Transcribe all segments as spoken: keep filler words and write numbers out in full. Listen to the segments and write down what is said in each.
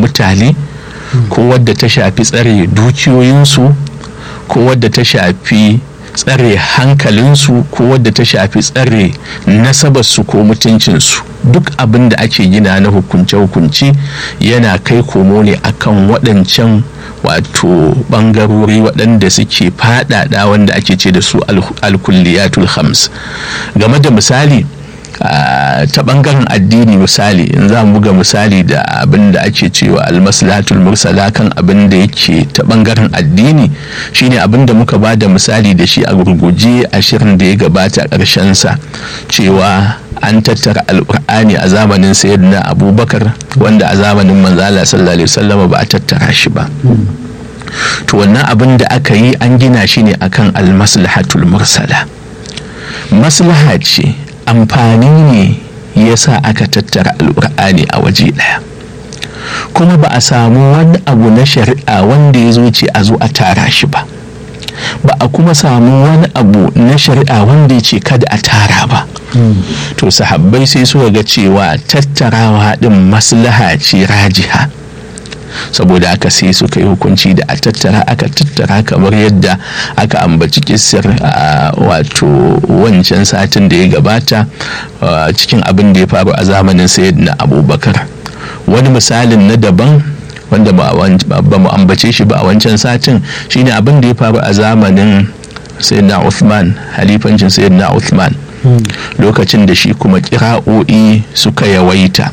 mutane ko wadda ta shafi tsare dukiyoyinsu ko wadda ta shafi tsare hankalinsu ko wadda ta shafi tsare nasabarsu ko mutuncinsu. Duk abin da ake gina na hukunce-hukunce yana kai komo ne akan waɗancan wato ɓangarori waɗanda suke faɗaɗa wanda ake ce da su alkulliyatul khams. Game da misali ta ɓangaren addini, misali in za mu buga misali da abin da ake cewa almaslahatul mursala kan abin da yake ta ɓangaren addini, shine abin da muka ba da misali da shi a gurguje a shirin da ya gabata a ƙarshen sa, cewa an tattara alƙur'ani a zamanin sayyidina abubakar wanda a zamanin manzo Allah sallallahu alaihi wasallam ba a tattara shi ba. To wannan abin da aka yi an gina shi ne akan almaslahatul mursala. Maslaha ce, amfani ne ya sa aka tattara alƙur'ani a waje ɗaya, kuma ba a samu wani abu na shari'a wanda ya zo ce a zo a tara shi ba, ba a kuma samu wani abu na shari'a wanda ya ce kada a tara ba. To sahabbai sai suka ga cewa tattarawa ɗin maslaha ce rajiha, saboda haka sai suka yi hukunci da a tattara. Aka tattara kamar yadda aka ambaci kissar a wato wancan satin da ya gabata cikin abin da ya faru a zamanin sayyidina abubakar. Wani misalin na daban wanda ba mu ambace shi ba a wancan satin shine abin da ya faru a zamanin sayyidina Uthman, halifancin sayyidina Uthman, lokacin da shi kuma kira'o'i suka yawaita,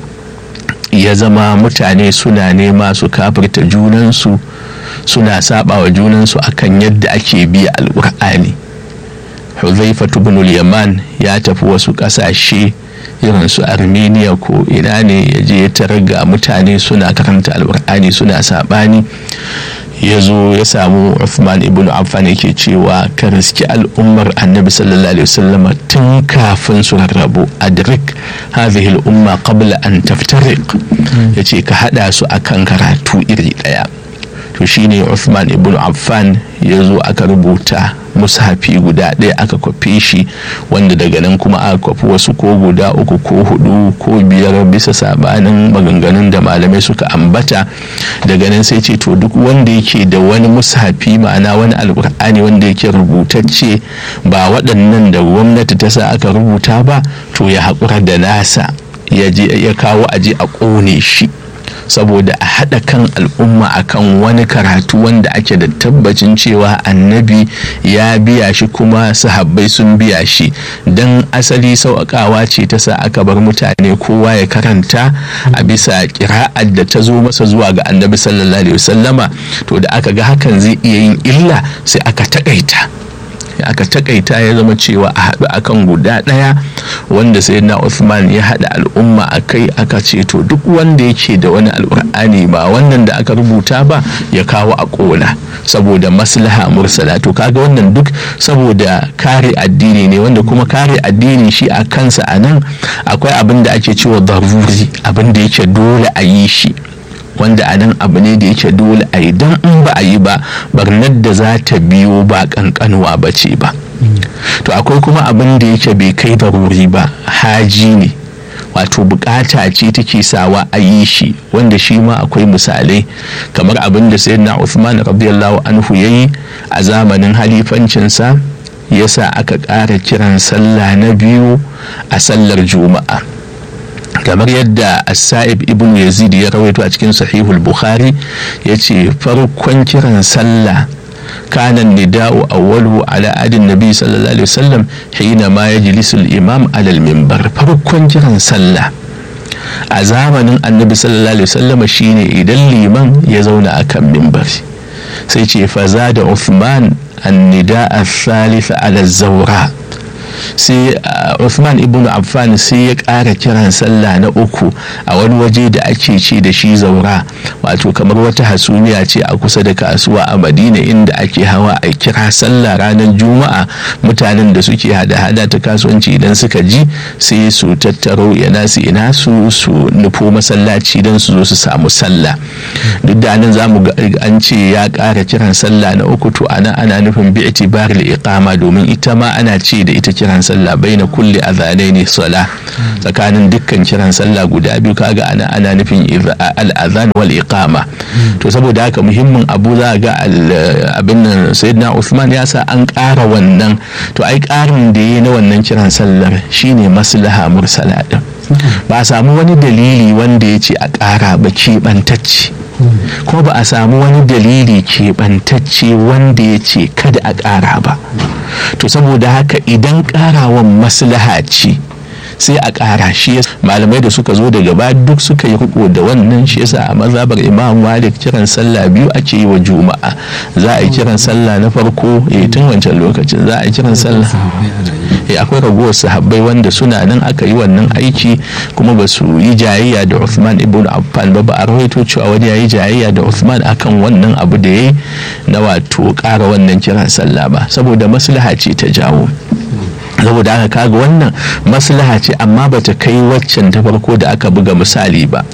ya zama mutane suna nema su kafirta junansu, suna saba wa junansu akan yadda ake biya alƙur'ani. Huzaifa ibn al-Yaman ya tafi wasu ƙasashe irin su Armenia ko ina ne, ya je ya tarar ga mutane suna karanta alƙur'ani suna sabani. Ya zo ya samu Uthman ibn Affan yake cewa ka riski al'ummar annabi sallallahu alaihi wasallam tun kafin su rarrabu, adrik hadhihi al'umma qabla an taftariq. Yace ka hada su akan karatu iri daya. To shine Uthman ibn Affan ya zo aka rubuta mushafi guda ɗaya, aka kwafe shi, wanda daga nan kuma aka kwafi wasu ko guda uku ko hudu ko biyar bisa sabanin maganganun da malamai suka ambata. Daga nan sai ce to duk wanda yake da wani mushafi, ma'ana wani alƙur'ani wanda yake rubutacce ba waɗannan da gwamnati ta sa aka rubuta ba, to ya haƙura da nasa, ya je ya kawo aje a ƙone shi, saboda a haɗa kan al'umma akan wani karatu wanda ake da tabbacin cewa annabi ya biya shi kuma sahabbai sun biya shi. Dan asali sauƙaƙawa ce ta sa aka bar mutane kowa ya karanta a bisa ƙira'ar da ta zo masa zuwa ga annabi sallallahu alaihi wasallama. To da aka ga hakan zai iya yin illa, sai aka taƙaita aka takaita ya zama cewa a haɗu akan guda ɗaya, wanda sayyidina Uthman ya haɗa al'umma akai. Aka ce to duk wanda yake da wani alƙur'ani ba wannan da aka rubuta ba ya kawo a ƙona, saboda maslaha mursala. To kaga wannan duk saboda kare addini ne, wanda kuma kare addini shi a kansa a nan akwai abin da ake cewa daruri, abin da yake dole a yi shi, wanda a nan abu ne da yake dole a yi, don in ba a yi ba barnar da za ta biyo ba kankanuwa ba ce ba. To akwai kuma abin da yake bai kai daruri ba, haji ne, wato bukata ce take sawa a yi shi, wanda shi ma akwai misalai kamar abin da sayyidina Uthman radiyallahu anhu yayi a zamanin halifancinsa, yasa aka ƙara kiran sallah na biyu a sallar juma'a, kamar yadda as-Sa'ib ibn Yazid ya rawaito a cikin sahihul Bukhari. Yace farkon kiran sallah kana nida'u awwalu ala adin nabi sallallahu alaihi wasallam hina ma yajlisu al-imam ala al-minbar. Farkon kiran sallah a zamanin annabi sallallahu alaihi wasallam shine idan liman ya zauna akan minbari. Sai ce fa zada Uthman an-nida'a ath-thalith ala az-zawra. sai Uthman ibn Affan sai ya ƙara kiran sallah na uku a wani waje da ake ce da shi Zaura, wato kamar wata hasumiya ce a kusa da kasuwa a Madina inda ake hawa a kira sallah ranar Juma'a. Mutanen da suke hada-hada ta kasuwanci idan suka ji sai su tattaro yana su ina su su nufo masallaci don su zo su samu sallah. Duk da nan zamu ga an ce ya ƙara kiran sallah na uku, to ana ana nufin bi itibaril iqama, domin ita ma ana ce da ita kiran sallah baina kulli adhanaini sala, tsakanin dukkan kiran sallah guda biyu kaga ana ana nufin al-adhan wal iqama. To saboda haka muhimmin abu za ga abin nan sayyidina Uthman ya sa an ƙara wannan, to ai ƙarin da yayi na wannan kiran sallar shine maslaha mursala din, ba a samu wani dalili wanda ya ce a ƙara ba keɓantacce, kuma ba a samu wani dalili keɓantacce wanda ya ce kada a ƙara ba. To saboda haka idan ƙarawan maslaha ce sai a ƙara shi. Malamai da suka zo daga baya duk suka yi riko da wannan, shi yasa a mazhabar Imam Malik kiran sallah biyu ake yi wa juma'a. Za a yi kiran sallah na farko eh tun wancan lokacin za a yi kiran sallah eh akwai ragowar sahabbai wanda suna nan aka yi wannan aiki kuma ba su yi jayayya da Uthman ibn Affan ba. Ba a rawaito cewa wani ya yi jayayya da Uthman akan wannan abu da yayi na wato ƙara wannan kiran sallah ba, saboda maslaha ce ta jawo. Saboda haka kaga wannan maslaha ce amma bata kai waccan ta farko da aka buga misali ba.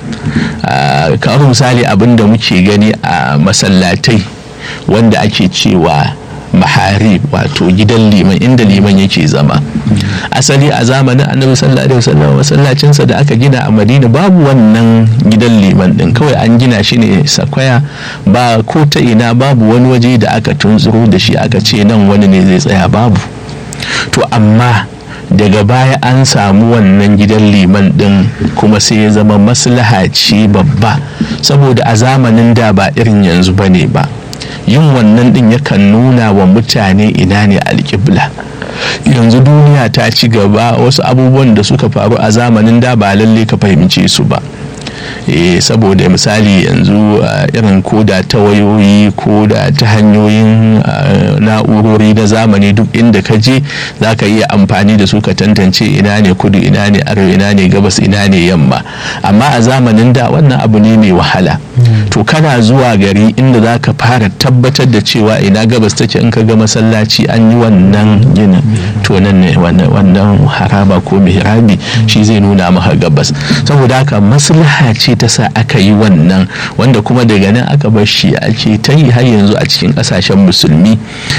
Kamar misali abin da muke gani a masallatai wanda ake cewa maharib, wato gidan liman inda liman yake zama. Asali a zamanin annabi sallallahu alaihi wasallam masallacinsa da aka gina a Madina babu wannan gidan liman din, kawai an gina shi ne sakwaya, ba ko ta ina babu wani waje da aka tunzuro da shi aka ce nan wani ne zai tsaya, babu. To amma daga baya an samu wannan gidan liman din kuma sai ya zama maslaha ce babba, saboda a zamanin da ba irin yanzu bane ba, yin wannan din yakan nuna wa mutane ina ne alƙibla. Yanzu duniya ta ci gaba, wasu abubuwan da suka faru a zamanin da ba lalle ka fahimce su ba. Eh, saboda misali yanzu uh, irin koda ta wayoyi ko da ta hanyoyin uh, na'urori na zamani, duk inda ka je za ka iya amfani da su ka tantance ina ne kudu, ina ne arewa, ina ne gabas, ina ne yamma. Amma a zamanin da wannan abu ne mai wahala. mm. To kana zuwa gari inda za ka fara tabbatar da cewa ina gabas take, in ka ga masallaci an yi wannan ginin mm. to nan ne wannan haraba ko mihrabi mm. shi zai nuna maka gabas. Saboda haka maslaha ce ta sa aka yi wannan, wanda kuma daga nan aka bar shi ake ta yi har yanzu a cikin kasashen musulmi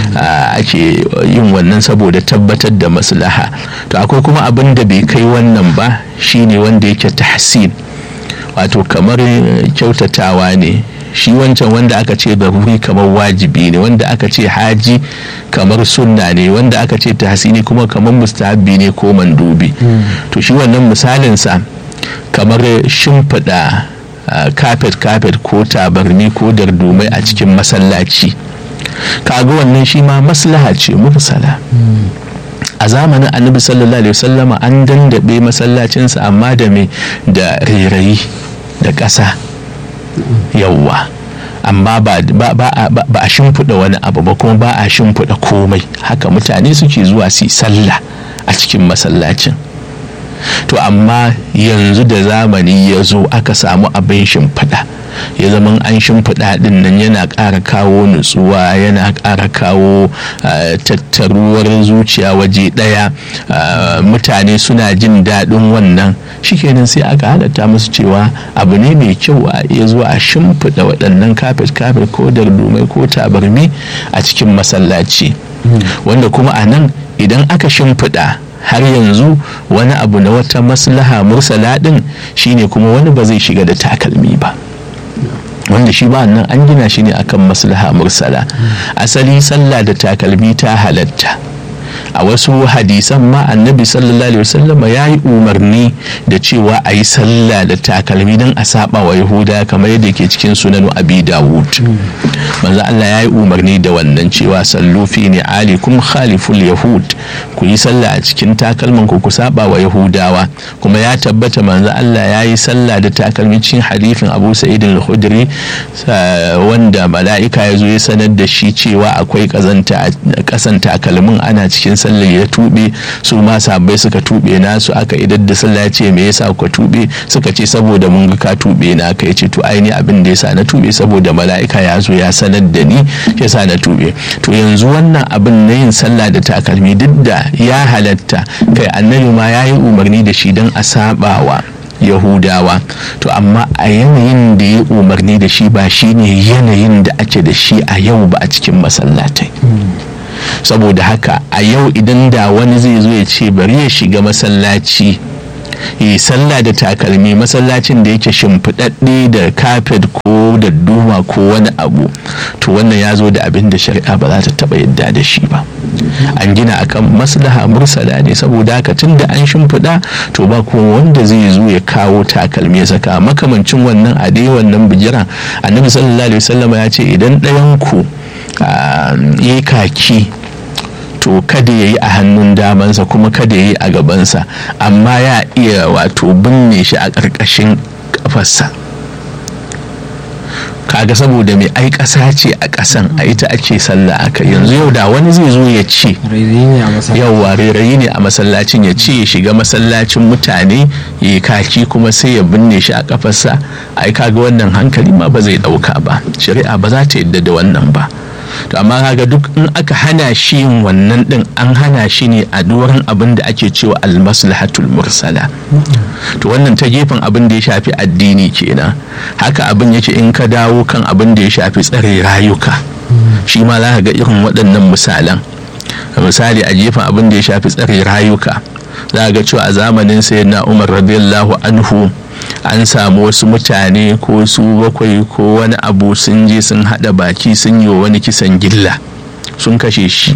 ake yin wannan saboda tabbatar da maslaha. To akwai kuma abin da bai kai wannan ba, shine wanda yake tahsin, wato kamar kyautatawa ne. Shi wancan wanda aka ce daruri kamar wajibi ne, wanda aka ce haji kamar sunna ne, wanda aka ce tahsini kuma kamar mustahabbi ne ko mandubi. To shi wannan misalinsa kamar shimfiɗa kafet kafet ko tabarmi ko dardumai a cikin masallaci, kaga wannan shi ma maslaha ce mursala. A zamanin annabi sallallahu alaihi wasallama an dandabe masallacinsa amma da me da rairayi da ƙasa yawwa, amma ba a shimfiɗa wani abu ba, kuma ba a shimfiɗa komai, haka mutane suke zuwa su yi sallah a cikin masallacin. To amma yanzu da zamani ya zo aka samu abin shimfiɗa, ya zama an shimfiɗa ɗin nan yana ƙara kawo nutsuwa, yana ƙara kawo tattaruwar zuciya waje ɗaya, mutane suna jin daɗin wannan. Shikenan sai aka halatta musu cewa abu ne mai kyau a iya zuwa a shimfiɗa waɗannan kafet kafet ko dardumai ko tabarmi a cikin masallaci, wanda kuma a nan idan aka shimfiɗa har yanzu wani abu na wata maslaha mursala din shine kuma wani ba zai shiga da takalmi ba, wanda shi ba nan an gina shi ne akan maslaha mursala. Asali sallah da takalmi ta halatta. A wasu hadisan ma annabi sallallahu alaihi wasallama ya yi umarni da cewa a yi sallah da takalmi don a saba wa yahuda, kamar yadda ke cikin sunan abi dawud. manzo Allah ya yi umarni da wannan cewa sallu fi ni'alikum khaliful yahud, ku yi sallah a cikin takalman ku ku saba wa yahudawa. Kuma ya tabbata manzo Allah ya yi sallah da takalmi cikin hadisin Abu Sa'id al-Khudri wanda mala'ika ya zo ya sanar da shi cewa akwai kazanta a kasan takalmin, ana cikin sallar ya tube, su ma sahabbai suka tube nasu, aka idar da sallah ya ce me yasa ku tube, suka ce saboda mun ga ka tube na, ka yace to aini abin da yasa na tube saboda mala'ika ya zo ya sanar da ni yasa na tube. To yanzu wannan abin na yin sallah da takalmi duk da ya halatta, kai annabi ma ya yi umarni da shi don a sabawa yahudawa, to amma a yanayin da ya umarni da shi ba shine yanayin da ake da shi a yau ba a cikin masallatai. saboda haka a yau idan da wani zai zo ya ce bari ya shiga masallaci yi sallah da takalmi, masallacin da yake shimfiɗaɗɗe da kafet ko da duma ko wani abu, to wannan ya zo da abin da shari'a ba za ta taɓa yadda da shi ba. An gina akan maslaha mursala ne, saboda haka tun da an shimfiɗa to ba kuma wanda zai zo ya kawo takalmi ya saka. Makamancin wannan a dai wannan bijiran annabi sallallahu alaihi wasallam ya ce idan ɗayan ku ya kaki to kada ya yi a hannun damansa kuma kada ya yi a gabansa, amma ya iya wato binne shi a ƙarƙashin ƙafarsa. Kaga saboda mai ai ƙasa ce a ƙasan a ita ake sallah aka. Yanzu yau da wani zai zo ya ce yauwa rairayi ne a masallacin, ya ce ya shiga masallacin mutane ya kaki kuma sai ya binne shi a ƙafarsa, ai kaga wannan hankali ma ba zai ɗauka ba, shari'a ba za ta yadda da wannan ba. To amma kaga duk in aka hana shi yin wannan din, an hana shi ne a doron abin da ake cewa almaslahatul mursala. To wannan ta gefen abin da ya shafi addini kenan. Haka abin yake in ka dawo kan abin da ya shafi tsare rayuka, shi ma za ka ga irin waɗannan misalan. Misali a gefen abin da ya shafi tsare rayuka, za ka ga cewa a zamanin sayyidina Umar radiyallahu anhu an samu wasu mutane ko su bakwai ko wani abu sun je sun hada baki sun yi wa wani kisan gilla, sun kashe shi.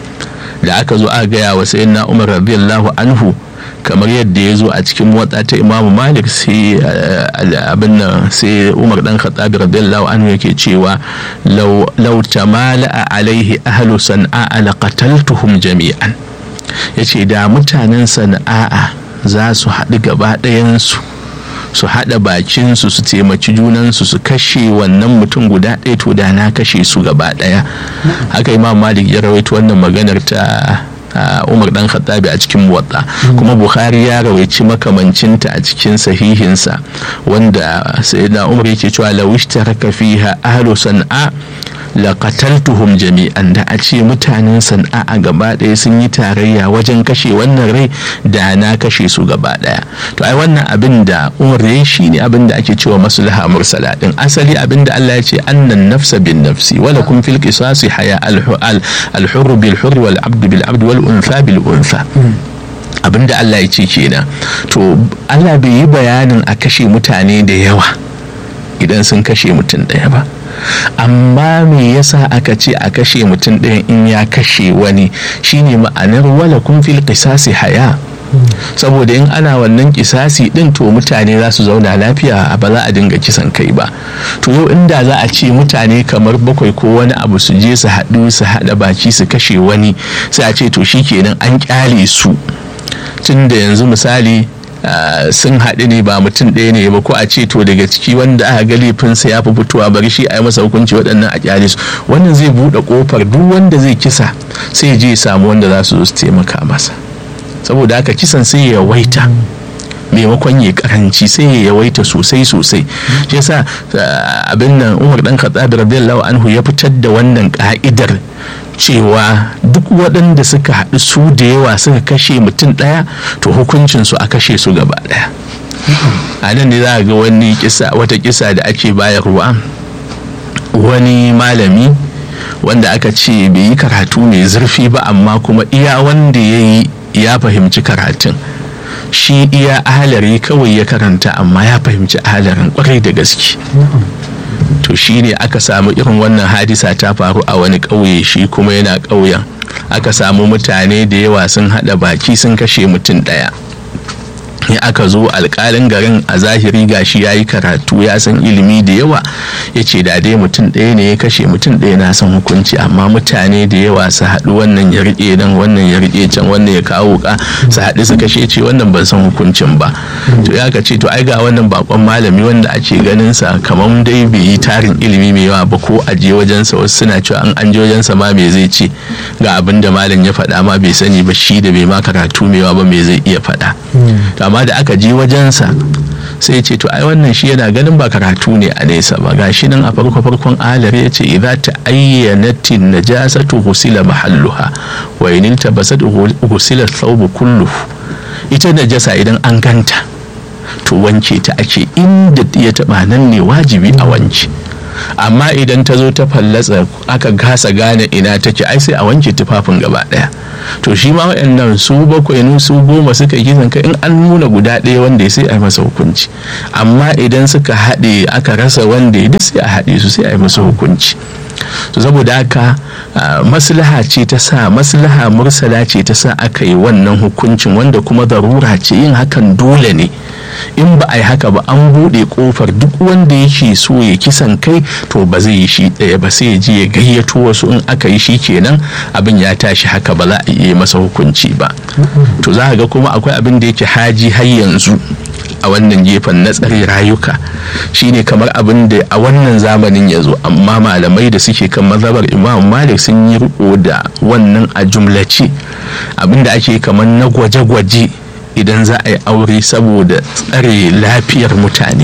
Da aka zo aka gaya wa sayyidina Umar radiyallahu anhu, kamar yadda ya zo a cikin motsa ta Imam Malik, sai abin nan sai Umar dan Khattab radiyallahu anhu yake cewa law law tamala alaihi ahlu san'a laqataltuhum jami'an. Yace da mutanen Sana'a za su haɗu gaba ɗayan su su haɗa bakinsu su taimaki junansu su kashe wannan mutum guda ɗaya, to da na kashe su gaba ɗaya. Haka Imam Malik ya rawaito wannan maganar ta Umar dan Khattabi a cikin Muwatta, kuma Bukhari ya rawaici makamancinta a cikin sahihinsa, wanda sayyidina Umar yake cewa law ishtaraka fiha ahlu San'a laqataltuhum jami'an. Da a ce mutanen Sana'a gaba ɗaya sun yi tarayya wajen kashe wannan rai, da na kashe su gaba ɗaya. To ai wannan abin da Umar yayi shine abin da ake cewa maslaha mursala din. Asali abin da Allah ya ce annan nafsa bin nafsi wa lakum fil qisasi haya al-hurr bil hurr wal abd bil abd wal untha bil untha. Abin da Allah ya ce kenan. To Allah bai yi bayanin a kashe mutane da yawa idan sun kashe mutum ɗaya ba, amma me yasa aka ce a kashe mutum ɗaya in ya kashe wani? Shine ma'anar wala kun fil qisasi haya. Saboda in ana wannan kisasi din, to mutane za su zauna lafiya, ba za a dinga kisan kai ba. To yau inda za a ce mutane kamar bakwai ko wani abu su je su haɗu su haɗa baki su kashe wani, sai a ce to shikenan an kyale su, tunda yanzu misali Uh, sun haɗu ne ba mutum ɗaya ne ba, ko a ce to daga ciki wanda aka ga laifinsa ya fi fitowa bari shi a yi masa hukunci, waɗannan a kyale su. Wannan zai buɗe ƙofar duk wanda zai kisa sai je samu wanda za su zo su taimaka masa. Saboda haka kisan sai ya yawaita maimakon ya karanci, sai ya yawaita sosai sosai. Shi yasa uh, abin nan Umar dan Khattab radiyallahu anhu ya fitar da wannan ka'idar cewa duk waɗanda suka haɗu su da yawa suka kashe mutum ɗaya, to hukuncinsu a kashe su gaba ɗaya. A nan ne za a ga wani kisa, wata kisa da ake bayarwa, wani malami wanda aka ce bai yi karatu mai zurfi ba, amma kuma iya wanda ya yi ya fahimci karatun. Shi iya ahalari kawai ya karanta, amma ya fahimci ahalarin kwarai da gaske. To shi ne aka samu irin wannan hadisa ta faru a wani ƙauye, shi kuma yana ƙauyen. Aka samu mutane da yawa sun haɗa baki sun kashe mutum ɗaya. ya aka zo alƙalin garin a zahiri gashi ya yi karatu ya san ilimi da yawa, ya ce da dai mutum ɗaya ne ya kashe mutum ɗaya na san hukunci, amma mutane da yawa su haɗu wannan ya riƙe nan wannan ya riƙe can wannan ya kawo ka su haɗu su kashe, ce wannan ban san hukuncin ba. To ya ka ce to ai ga wannan bakon malami wanda ake ganin sa kamar dai bai yi tarin ilimi mai yawa ba, ko a je wajensa wasu suna cewa an an je wajensa ma me zai ce, ga abin da malam ya faɗa ma bai sani ba, shi da bai ma karatu mai yawa ba me zai iya faɗa. To amma da aka je wajensa sai ce to ai wannan shi yana ganin ba karatu ne a nesa ba, gashi nan a farko farkon alar ya ce idza ta'ayyanat najasatu ghusila mahalluha wa in tabasat ghusila thawb kulluhu. Ita najasa idan an ganta to wanke ta ake, inda ya taba nan ne wajibi a wanke. amma idan ta zo ta fallatsa aka kasa gane ina take ai sai a wanke tufafin gaba daya. To shi ma waɗannan su bakwai ne su goma suka yi kisan kai in an nuna guda ɗaya wanda ya sai a yi masa hukunci, amma idan suka haɗe aka rasa wanda ya duk sai a haɗe su sai a yi masa hukunci. to saboda haka maslaha ce ta sa maslaha mursala ce ta sa aka yi wannan hukuncin, wanda kuma darura ce, yin hakan dole ne. in ba a yi haka ba an buɗe ƙofar duk wanda yake so ya kisan kai to ba zai yi shi ɗaya ba, sai ya je ya gayyato wasu, in aka yi shi kenan abin ya tashi haka ba za a iya masa hukunci ba. to za ga kuma akwai abin da yake haji har yanzu a wannan gefen na tsare rayuka, shine kamar abin da a wannan zamanin ya zo, amma malamai da suke kan mazhabar Imam Malik sun yi riko da wannan a jumlace, abin da ake kamar na gwaje-gwaje idan za a yi aure saboda tsare lafiyar mutane.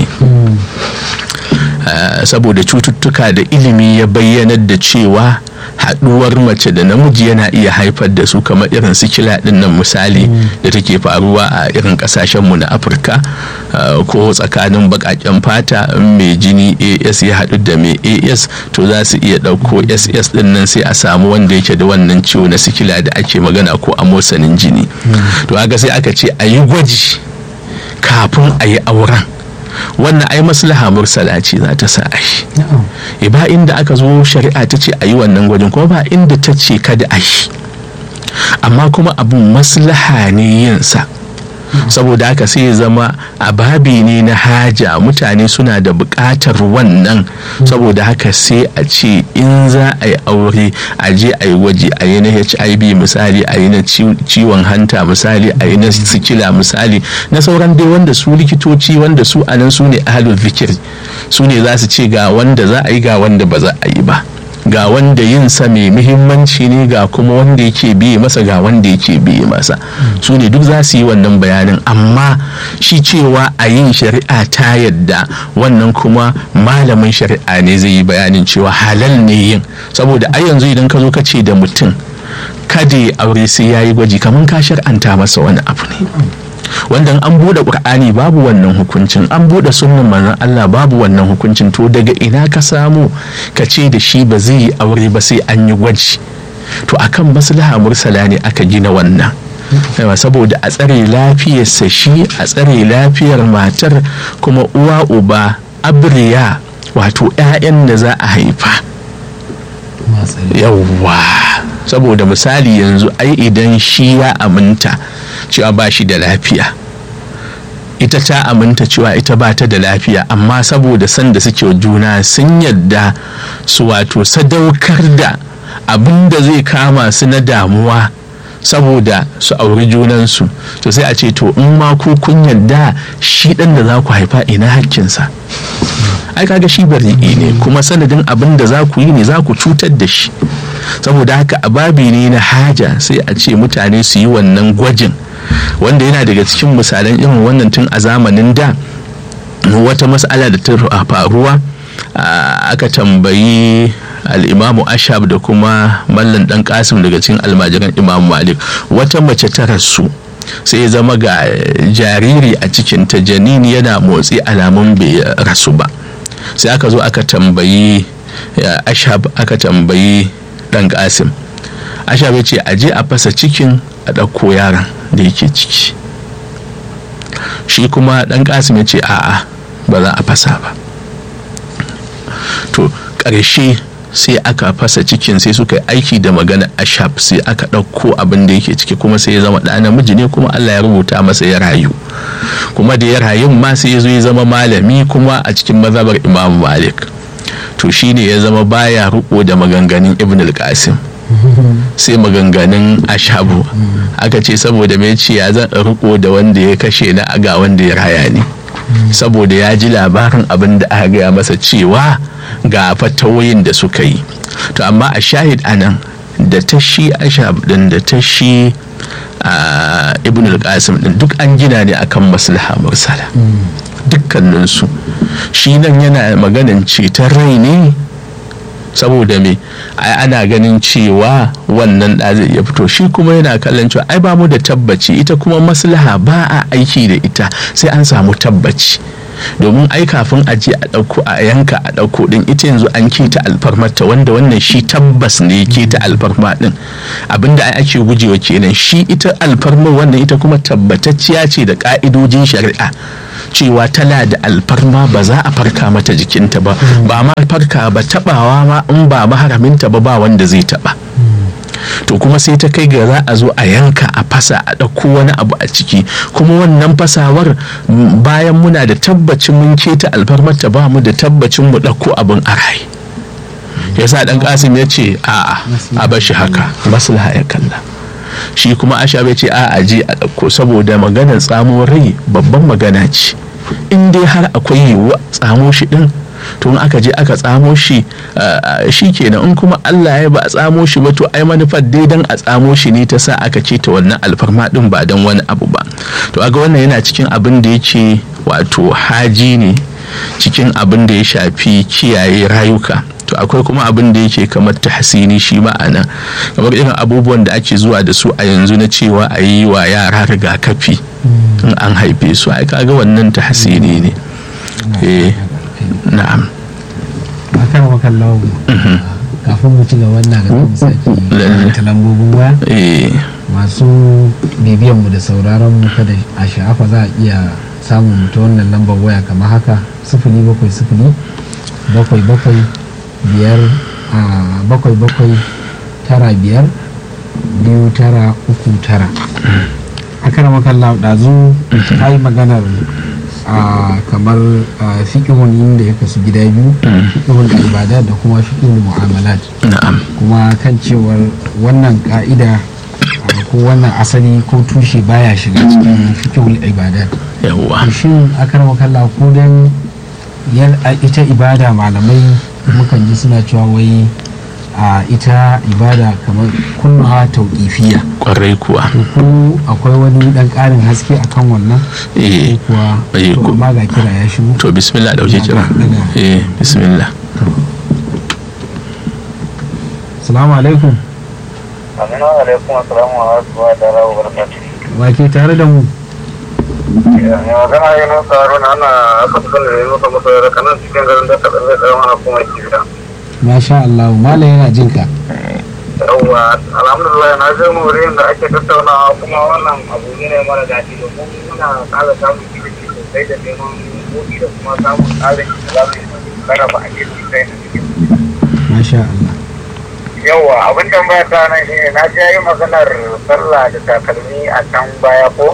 Uh, saboda cututtuka da ilimi ya bayyanar da cewa haɗuwar mace da namiji yana iya haifar da su, kamar irin sikila ɗin nan misali da take faruwa a irin ƙasashenmu na Afirka, uh, ko tsakanin baƙaƙen fata, mai jini A S ya haɗu da mai A S to za su iya ɗauko S S ɗin nan sai a samu wanda yake da wannan ciwo na sikila da ake magana ko amosanin jini. to haka sai aka ce a yi gwaji kafin a yi auren. wannan ai maslaha mursala ce za ta sa a yi, ba inda aka zo shari'a ta ce a yi wannan gwajin, kuma ba inda ta ce kada a yi, amma kuma abun maslaha ne yinsa. saboda haka sai ya zama a babi ne na haja, mutane suna da buƙatar wannan, saboda haka sai a ce in za a yi aure a je a yi gwaji, a yi na H I V misali, a yi na ciwon hanta misali, a yi na sikila misali, na sauran dai wanda su likitoci wanda su anan su ne ahlul zikir, su ne za su ce ga wanda za a yi ga wanda ba za a yi ba, ga wanda yin sa mai muhimmanci ne, ga kuma wanda yake biye masa, ga wanda yake biye masa, su ne duk za su yi wannan bayanin. amma shi cewa a yin shari'a ta yadda, wannan kuma malamin shari'a ne zai yi bayanin cewa halal ne yin, saboda a yanzu idan ka zo ka ce da mutum kada ya aure sai ya yi gwaji, kamar ka shar'anta masa wani abu ne, wanda an bude Qur'ani babu wannan hukuncin, an bude sunnan manzon Allah babu wannan hukuncin. to daga ina ka samu ka ce da shi ba zai yi aure ba sai an yi gwaji? to akan maslaha mursala ne aka gina wannan, saboda a tsare lafiyarsa shi, a tsare lafiyar matar, kuma uwa uba abriya, wato 'ya'yan da za a haifa. yawwa saboda misali yanzu ai idan shi ya aminta cewa ba shi da lafiya, ita ta aminta cewa ita ba ta da lafiya, amma saboda san da suke juna sun yadda su wato sadaukar da abin da zai kama su na damuwa saboda su auri junansu, to sai a ce to in ma ku kun yadda shi ɗan da za ku haifa ina hakkinsa? ai kaga shi bari'i ne, kuma sanadin abin da za ku yi ne za ku cutar da shi. saboda haka a babi ne na haja sai a ce mutane su yi wannan gwajin, wanda yana daga cikin misalan irin wannan tun a zamanin da. wata mas'ala da ta faruwa, aka tambayi al'imamu ashab da kuma mallan dan kasim daga cikin almajiran imam malik, wata mace ta rasu sai ya zama ga jariri a cikin ta, janini yana motsi alamun bai rasu ba. sai aka zo aka tambayi ashab, aka tambayi dan kasim. ashab ya ce aje a fasa cikin a ɗauko yaron da yake ciki. shi kuma dan kasim ya ce a'a ba za a fasa ba. to ƙarshe sai aka fasa cikin, sai suka yi aiki da magana ashab, sai aka ɗauko abin da yake ciki, kuma sai ya zama ɗa namiji ne, kuma Allah ya rubuta masa ya rayu, kuma da ya rayu ma sai ya zo ya zama malami kuma a cikin mazhabar Imam Malik. to shine ya zama baya riko da maganganun Ibn al-Qasim sai maganganun ashabu. aka ce saboda me ce ya zan riko da wanda ya kashe na aga wanda ya raya ne, saboda ya ji labarin abin da aka gaya masa cewa ga fatawoyin da suka yi. to amma a shahid anan da ta shi ashab din da ta shi Ibn al-Qasim din duk an gina ne akan maslaha mursala dukkaninsu. shi nan yana maganin ceton rai ne, saboda me ai ana ganin cewa wannan da zai iya fito, shi kuma yana kallon cewa ai ba mu da tabbaci, ita kuma maslaha ba a aiki da ita sai an samu tabbaci. domin ai kafin a je a ɗauko a yanka a ɗauko ɗin ita yanzu an keta alfarmarta, wanda wannan shi tabbas ne keta alfarma ɗin, abinda ai ake gujewa kenan. Shi ita alfarmar wannan ita kuma tabbatacciya ce da ƙa'idojin shari'a cewa tana da alfarma, ba za a farka mata jikinta ba, ba ma farka ba, taɓawa ma in ba maharaminta ba ba wanda zai taɓa. To kuma sai ta kai ga za a zo a yanka a fasa a ɗauko wani abu a ciki, kuma wannan fasawar bayan muna da tabbacin mun keta alfarmarta ba mu da tabbacin mu ɗauko abin a rai. Yasa ɗan Kasim ya ce a'a a bashi haka, maslaha ya kalla. Shi kuma Asha bai ce a'a je a ɗauko, saboda maganar tsamo rai babban magana ce. In dai har akwai yiwuwa tsamo shi ɗin, to in aka je aka tsamo shi shi kenan. In kuma Allah ya ba a tsamo shi ba, to ai manufar dai dan a tsamo shi ne ta sa aka ce ta wannan alfarma din, ba dan wani abu ba. To aga wannan yana cikin abin da yake wato haji ne cikin abin da ya shafi kiyaye rayuka. To akwai kuma abin da yake kamar tahsini shi ma'ana, kamar irin abubuwan da ake zuwa da su a yanzu na cewa a yi wa yara rigakafi in an haife su, ai kaga wannan tahsini ne. eh na'am. akan wakallahu kafin mu ci gaba wannan ga saki ta lambobin waya masu bibiyan mu da sauraron mu, kada a sha'afa za a iya samun mu ta wannan lambar waya kamar haka: sifili bakwai sifili bakwai bakwai biyar a bakwai bakwai tara biyar biyu tara uku tara. akan wakallahu ɗazu ta yi maganar a kamar fiƙihun inda ya kasu gida biyu, fiƙihun ibada da kuma fiƙihun mu'amalat. Kuma kan cewar wannan ka'ida ko wannan asali ko tushe baya shiga cikin fiƙihun ibada. Shin akar makalla ko dan ita ibada malamai mukan ji suna cewa wai a ita ibada kamar kunnuwa tauƙifiya. Kwarai kuwa. Ko akwai wani dan ƙarin haske akan wannan? Eh kuwa to amma ga kira ya shigo. To bismillah, dauke kira. Eh bismillah. Assalamu alaikum. Aminu alaikum, assalamu alaikum wa rahmatullahi wa barakatuh. Wa ke tare da mu? Ya magana yana tsaro na ana aka fi sanar da yi masa masu yara kanan cikin garin da ta ɗarfe tsaron ana kuma kira. Masha Allah, malam yana jin ka. Yawwa, alhamdulillah na je wurin da ake tattaunawa, kuma wannan abu ne mara daɗi domin muna ƙara samun ilimi sosai da neman buɗi da kuma samun ƙarin da za mu sarrafa a gefe sai na cikin. Masha Allah. Yawwa, abin tambaya ta nan shi ne, na je yi maganar sallah da takalmi a can baya ko?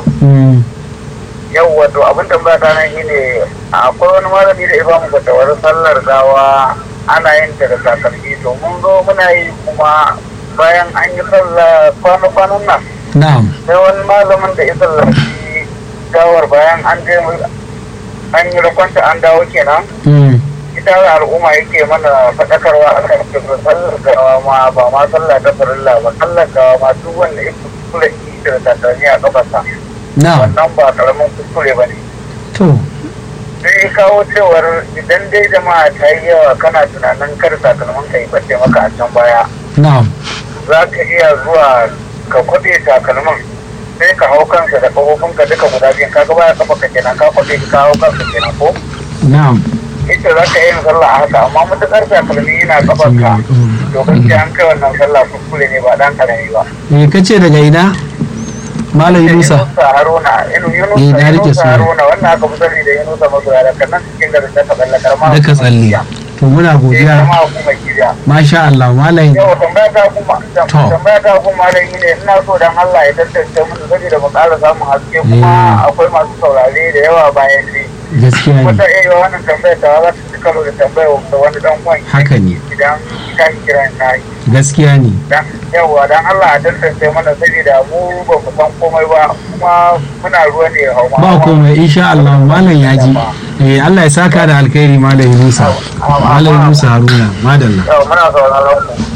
Yawwa, to abin tambaya ta nan shi ne, akwai wani malami da ya ba mu fatawar sallar gawa ana yin ta da takalmi, to mun zo muna yi kuma bayan an yi sallah kwana-kwanan nan. Na'am. Sai wani malamin da ya sallaci gawar bayan an je an yi rakwanta an dawo kenan. Ita al'umma yake mana faɗakarwa a kan cikin sallar gawa ma ba ma sallah ta farilla ba, sallar gawa ma duk wanda ya kuskure da takalmi a kafarsa. Na'am. Wannan ba karamin kuskure ba ne. To. sai kawo cewar idan dai jama'a ta yi yawa kana tunanin kar takalmin ka yi bace maka a can baya, za ka iya zuwa ka kwaɗe takalmin sai ka hau kansa da kafofinka duka guda biyun, ka ga baya kafa ka kenan, ka kwaɗe ka hau kansa kenan ko? Ita za ka yi sallah a haka, amma matuƙar takalmi yana kafarka to gaskiya an kai wannan sallah kuskure ne ba dan karami ba. Me kace daga ina? Malam Yunusa Haruna, Yunusa Haruna, wannan aka fi sani da Yunusa Masoya da kannan cikin garin da ka tsalle karma. Da ka tsalle. To muna godiya. Masha Allah, Malam. Yau tambaya ta kuma tambaya ta kuma Malam ne, ina so dan Allah ya tantance mu saboda mu ƙara samun haske, kuma akwai masu saurare da yawa bayan ni. Gaskiya ne. Wata iya wannan tambaya ta za ta ci karo da tambaya da wani dan uwan. Haka ne. Idan ka kira na yi. Gaskiya ne. Yawwa dan Allah a tantance mana saboda mu ba mu san komai ba, kuma muna ruwa ne hauma. Ba komai, insha Allah Malam ya ji. Eh Allah ya saka da alkhairi Malam Yunusa. Malam Yunusa Haruna, madalla. Yau muna sauraron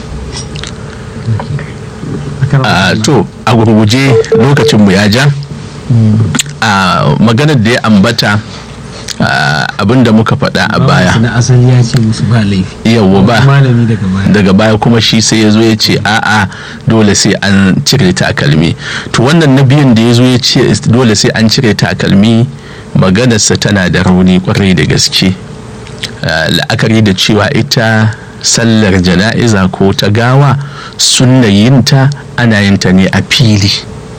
ku. a to a gurguje lokacin mu ya ja. a maganar da ya ambata abinda muka faɗa a baya na asali ya ce musu ba laifi, yawa ba malami daga baya daga baya kuma shi sai ya zo ya ce a'a dole sai an cire takalmi. To wannan na biyun da ya zo ya ce dole sai an cire takalmi maganarsa tana da rauni kwarai da gaske, la'akari da cewa ita sallar jana'iza ko ta gawa sunna yinta ana yinta ne a fili,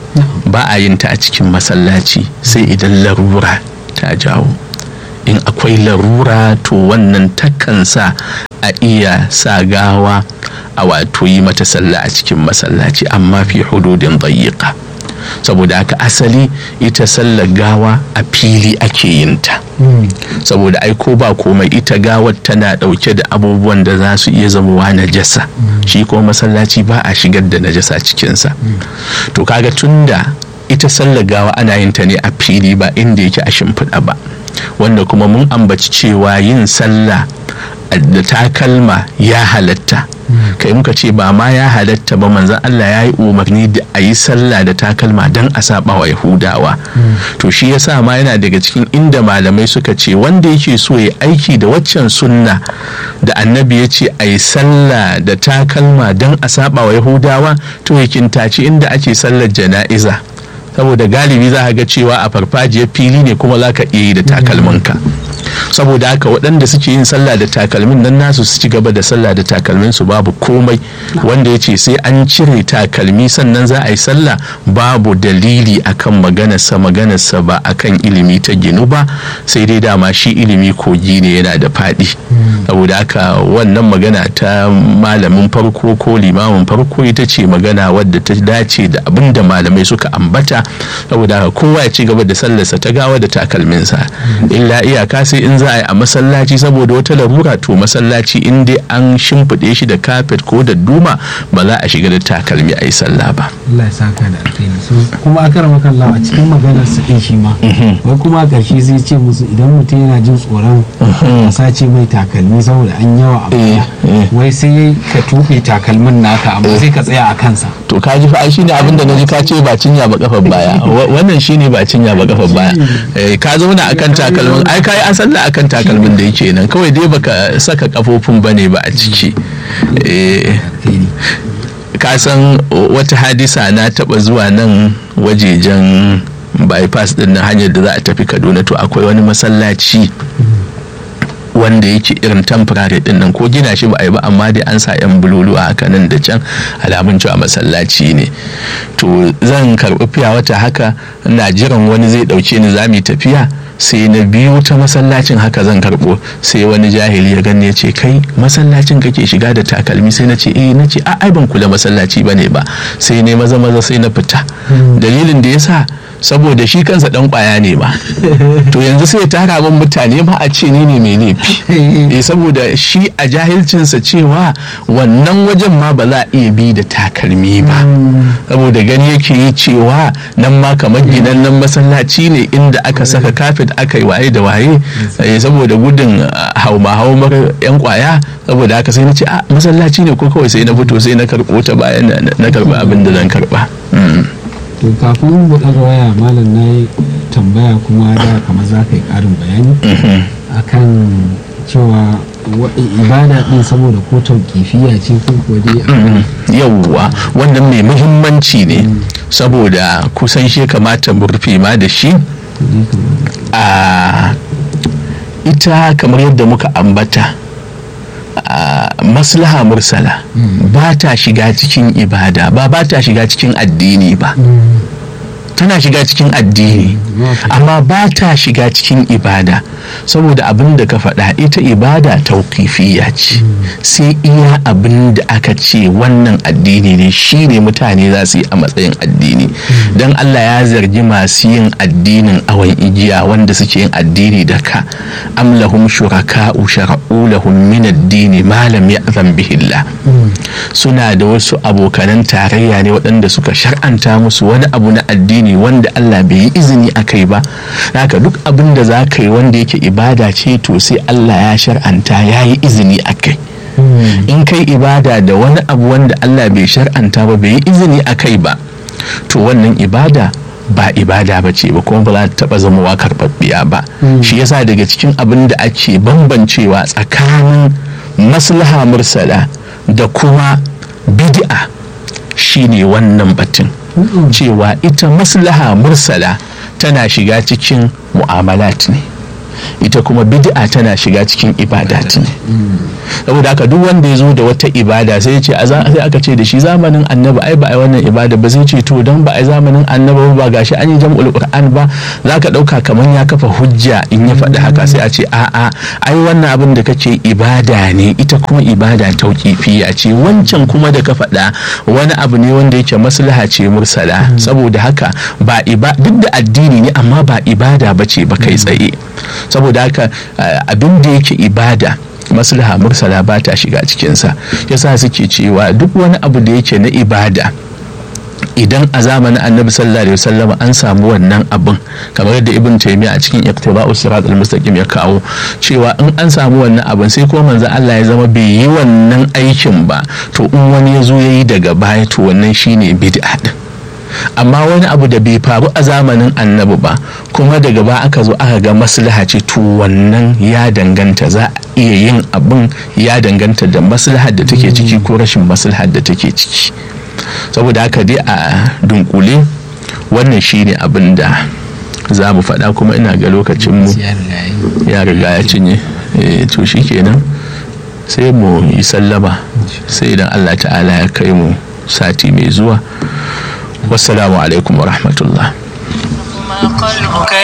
ba a yinta a cikin masallaci sai idan larura ta jawo. In akwai larura to wannan takan sa a iya sa gawa a wato yi mata sallah a cikin masallaci, amma fi hududin dayyika. Saboda haka asali ita sallar gawa a fili ake yinta, saboda ai ko ba komai ita gawar tana dauke da abubuwan da za su iya zamowa najasa, shi ko masallaci ba a shigar da najasa cikinsa. To kaga tunda ita sallar gawa ana yinta ne a fili ba inda yake a shimfiɗa ba, wanda kuma mun ambaci cewa yin sallah da takalma ya halatta, kai muka ce ba ma ya halatta ba, manzon Allah ya yi umarni da a yi sallah da takalma don a saba wa Yahudawa. To shi yasa ma yana daga cikin inda malamai suka ce wanda yake so ya aiki da waccan sunna da annabi ya ce a yi sallah da takalma don a saba wa Yahudawa, to ya kintace inda ake sallar jana'iza, saboda galibi za ka ga cewa a farfajiyar fili ne kuma za ka iya yi da takalminka. Saboda haka waɗanda suke yin sallah da takalmin nan nasu su ci gaba da sallah da takalmin su babu komai. Wanda ya ce sai an cire takalmi sannan za a yi sallah, babu dalili akan maganarsa maganarsa ba akan ilimi ta ginu ba, sai dai dama shi ilimi kogi ne, yana da faɗi. Saboda haka wannan magana ta malamin farko ko limamin farko ita ce magana wadda ta dace da abin da malamai suka ambata. Saboda haka kowa ya ci gaba da sallarsa ta gawa da takalminsa, illa iyaka sai in za a yi a masallaci saboda wata larura, to masallaci in dai an shimfiɗe shi da kafet ko da duma ba za a shiga da takalmi a yi sallah ba. Allah ya saka da alkhairi. So kuma aka rama kallah a cikin maganar sa din shi ma wai kuma a ƙarshe zai ce musu idan mutum yana jin tsoron a sace mai takalmi saboda an yawa a baya, wai sai ka tuɓe takalmin naka amma sai ka tsaya a kansa. To ka ji fa ai shine abin da naji ka ce ba cinya ba kafar baya, wannan shine ba cinya ba kafar baya. Ka zauna akan takalmin, ai kai an sallah akan takalmin da yake nan, kawai dai baka saka kafofin bane ba a ciki. Ka san wata hadisa, na taba zuwa nan wajejen bypass din na hanyar da za a tafi Kaduna, to akwai wani masallaci wanda yake irin temporary din nan, ko gina shi ba a yi ba amma dai an sa yan bululu a haka nan da can, alamun cewa masallaci ne. To zan karɓi fiya wata haka, ina jiran wani zai ɗauke ni za mu tafiya, sai na biyu ta masallacin haka zan karɓo, sai wani jahili ya gani ya ce kai masallacin kake shiga da takalmi? Sai na ce eh, na ce a ai ban kula masallaci bane ba, sai ne maza maza sai na fita. Dalilin da yasa saboda shi kansa dan kwaya ne ba, to yanzu sai ya tara min mutane ma a ce ni ne mai laifi. Eh saboda shi a jahilcinsa cewa wannan wajen ma ba za a iya bi da takalmi ba, saboda gani yake yi cewa nan ma kamar gidan nan masallaci ne inda aka saka kafet aka yi waye da waye, saboda gudun hauma haumar yan kwaya. Saboda haka sai na ce a masallaci ne ko kawai sai na fito sai na karɓo ta bayan na karɓa abin da zan karɓa. To kafin mu ɗaga waya malam, na yi tambaya kuma da kamar za ka yi ƙarin bayani akan cewa ibada ɗin saboda ko tauƙifiya ce ko kuwa dai yawwa, wannan mai muhimmanci ne, saboda kusan shi kamata mu rufe ma da shi. a ita kamar yadda muka ambata, maslaha mursala ba ta shiga cikin ibada ba, ba ta shiga cikin addini ba. Tana shiga cikin addini amma ba ta shiga cikin ibada, saboda abin da ka faɗa ita ibada tauƙifiyya ce, sai iya abin da aka ce wannan addini ne shi ne mutane za su yi a matsayin addini. Don Allah ya zargi masu yin addinin awon igiya, wanda suke yin addini da ka, am lahum shuraka'u shara'u lahum min ad-dini ma lam ya'zan bihi Allah. Suna da wasu abokanan tarayya ne waɗanda suka shar'anta musu wani abu na addini wanda Allah bai yi izini a kai ba. Haka duk abin da za ka yi wanda yake ibada ce, to sai Allah ya shar'anta ya yi izini a kai. In kai ibada da wani abu wanda Allah bai shar'anta ba, bai yi izini a kai ba, to wannan ibada ba ibada ba ce ba, kuma ba za ta taɓa zama karɓaɓɓiya ba. Shi yasa daga cikin abin da ake bambancewa tsakanin maslaha mursala da kuma bid'a shine wannan batun, cewa ita maslaha mursala tana shiga cikin mu'amalat ne, ita kuma bid'a tana shiga cikin ibadat ne. Saboda haka duk wanda ya zo da wata ibada sai ya ce sai aka ce da shi zamanin annabi ai ba ai wannan ibada ba, zai ce to dan ba ai zamanin annabi ba gashi an yi jam'ul qur'an ba, zaka dauka kaman ya kafa hujja in ya faɗi haka, sai a ce a'a ai wannan abin da kake ibada ne, ita kuma ibada tauqifiyya ce, wancan kuma da ka faɗa wani abu ne wanda yake maslaha ce mursala. Saboda haka ba duk da addini ne amma ba ibada bace ba kai tsaye. Saboda haka abin da yake ibada maslaha mursala ba ta shiga cikinsa, yasa suke cewa duk wani abu da yake na ibada idan a zamanin annabi sallallahu alaihi wasallam an samu wannan abin, kamar yadda ibn taymiya a cikin iqtiba'u sirat al-mustaqim ya kawo cewa in an samu wannan abin sai kuma manzo Allah ya zama bai yi wannan aikin ba, to in wani ya zo yayi daga baya to wannan shine bid'a din. Amma wani abu da bai faru a zamanin annabi ba kuma daga ba aka zo aka ga maslaha ce, to wannan ya danganta, za a iya yin abin ya danganta da maslahar da take ciki ko rashin maslahar da take ciki. Saboda haka dai a dunkule wannan shine abin da za mu faɗa, kuma ina ga lokacinmu ya riga ya cinye. To shi kenan sai mu yi sallama, sai idan Allah ta'ala ya kai mu sati mai zuwa. Wassalamu alaikum wa rahmatullah.